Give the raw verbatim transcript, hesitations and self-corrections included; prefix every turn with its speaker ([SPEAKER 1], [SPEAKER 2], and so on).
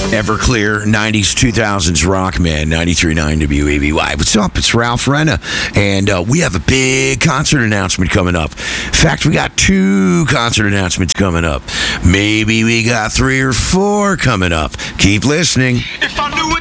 [SPEAKER 1] Everclear, nineties, two thousands rock, man, ninety-three point nine W A B Y. What's up? It's Ralph Renna, and uh, we have a big concert announcement coming up. In fact, we got two concert announcements coming up. Maybe we got three or four coming up. Keep listening.